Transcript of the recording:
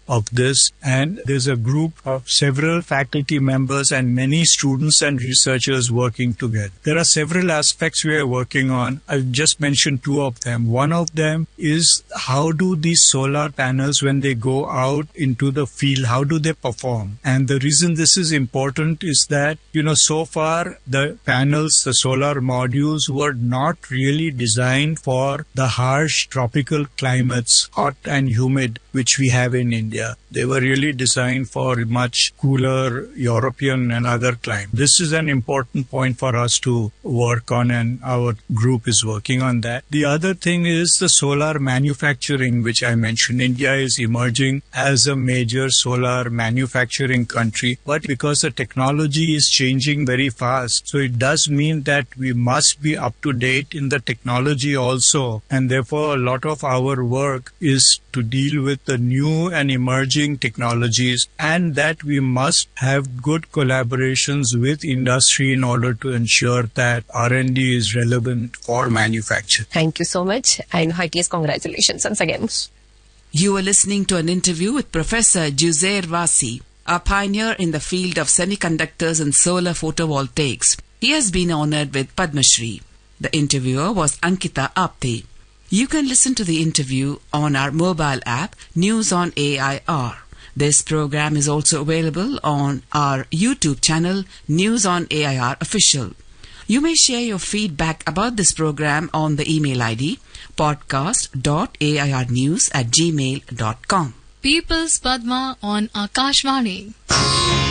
of this. And there's a group of several faculty members and many students and researchers working together. There are several aspects we are working on. I've just mentioned two of them. One of them is how do these solar panels, when they go out into the field, how do they perform? And the reason this is important is that, so far the panels, the solar modules were not really designed for the harsh tropical climates, hot and humid, which we have in India. They were really designed for much cooler European and other climates. This is an important point for us to work on, and our group is working on that. The other thing is the solar manufacturing, which I mentioned. India is emerging as a major solar manufacturing country, but because the technology is changing very fast, so it does mean that we must be up to date in the technology also, and therefore a lot of our work is to deal with the new and emerging technologies, and that we must have good collaborations with industry in order to ensure that R&D is relevant for manufacture. Thank you so much, and heartiest congratulations once again. You were listening to an interview with Professor Juzair Wasi, a pioneer in the field of semiconductors and solar photovoltaics. He has been honored with Padma Shri. The interviewer was Ankita Apte. You can listen to the interview on our mobile app, News on AIR. This program is also available on our YouTube channel, News on AIR Official. You may share your feedback about this program on the email ID podcast.airnews@gmail.com. People's Padma on Akashvani.